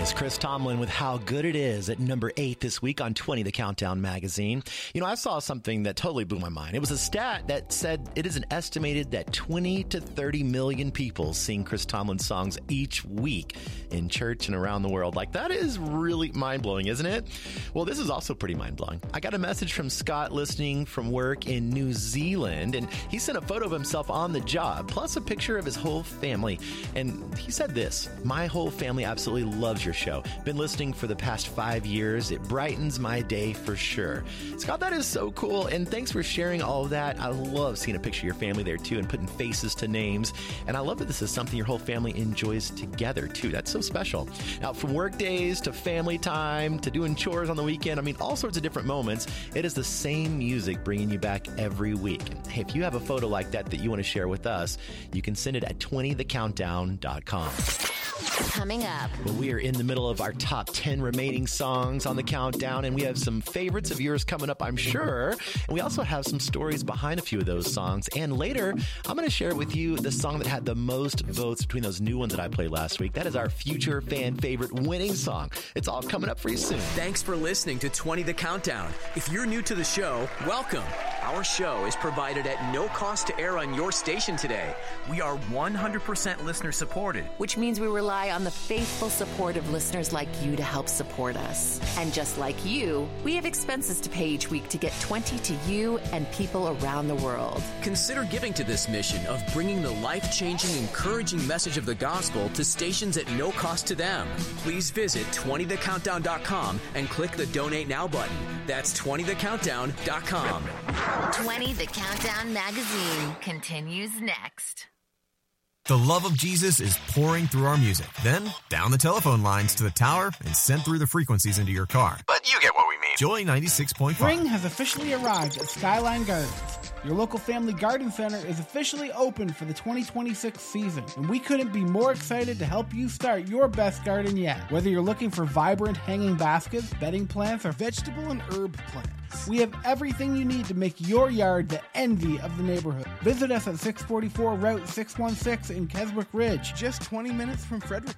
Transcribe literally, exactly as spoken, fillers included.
is Chris Tomlin with How Good It Is at number eight this week on twenty The Countdown magazine. You know, I saw something that totally blew my mind. It was a stat that said it is an estimated that twenty to thirty million people sing Chris Tomlin songs each week in church and around the world. Like, that is really mind-blowing, isn't it? Well, this is also pretty mind-blowing. I got a message from Scott listening from work in New Zealand, and he sent a photo of himself on the job, plus a picture of his whole family. And he said this: "My whole family absolutely loves your show. Been listening for the past five years. It brightens my day for sure." Scott, that is so cool. And thanks for sharing all of that. I love seeing a picture of your family there too and putting faces to names. And I love that this is something your whole family enjoys together too. That's so special. Now, from work days to family time to doing chores on the weekend, I mean, all sorts of different moments, it is the same music bringing you back every week. And hey, if you have a photo like that that you want to share with us, you can send it at twenty the countdown dot com. Coming up. Well, we are in the middle of our top ten remaining songs on the countdown, and we have some favorites of yours coming up, I'm sure. And we also have some stories behind a few of those songs. And later, I'm going to share with you the song that had the most votes between those new ones that I played last week. That is our future fan favorite winning song. It's all coming up for you soon. Thanks for listening to twenty The Countdown. If you're new to the show, welcome. Our show is provided at no cost to air on your station today. We are one hundred percent listener supported, Which means we rely on the faithful support of listeners like you to help support us. And just like you, we have expenses to pay each week to get twenty to you and people around the world. Consider giving to this mission of bringing the life-changing, encouraging message of the gospel to stations at no cost to them. Please visit twenty the countdown dot com and click the Donate Now button. That's twenty the countdown dot com. twenty The Countdown magazine continues next. The love of Jesus is pouring through our music, then down the telephone lines to the tower and sent through the frequencies into your car. But you get what we mean. Joy ninety-six point five. Spring has officially arrived at Skyline Gardens. Your local family garden center is officially open for the twenty twenty-six season, and we couldn't be more excited to help you start your best garden yet. Whether you're looking for vibrant hanging baskets, bedding plants, or vegetable and herb plants, we have everything you need to make your yard the envy of the neighborhood. Visit us at six forty-four Route six one six in Keswick Ridge, just twenty minutes from Frederick.